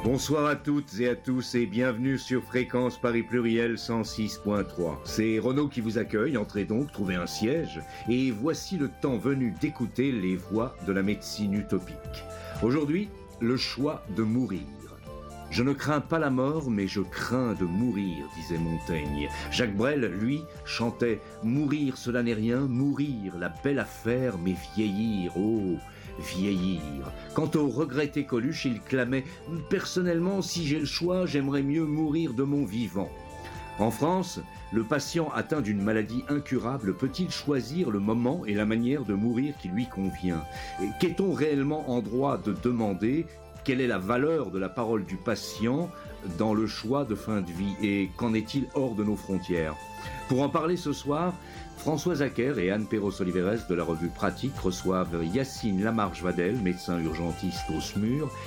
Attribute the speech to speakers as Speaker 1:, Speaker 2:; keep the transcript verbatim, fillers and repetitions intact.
Speaker 1: Bonsoir à toutes et à tous et bienvenue sur Fréquence Paris Pluriel cent six point trois. C'est Renaud qui vous accueille, entrez donc, trouvez un siège et voici le temps venu d'écouter les voix de la médecine utopique. Aujourd'hui, le choix de mourir. Je ne crains pas la mort, mais je crains de mourir, disait Montaigne. Jacques Brel, lui, chantait « Mourir, cela n'est rien, mourir, la belle affaire, mais vieillir, oh !» Vieillir. Quant au regretté Coluche, il clamait « Personnellement, si j'ai le choix, j'aimerais mieux mourir de mon vivant ». En France, le patient atteint d'une maladie incurable peut-il choisir le moment et la manière de mourir qui lui convient ? Qu'est-on réellement en droit de demander ? Quelle est la valeur de la parole du patient dans le choix de fin de vie et qu'en est-il hors de nos frontières ? Pour en parler ce soir, François Acker et Anne Perros-Oliveres de la revue Pratique reçoivent Yacine Lamarche-Vadel, médecin urgentiste au S M U R,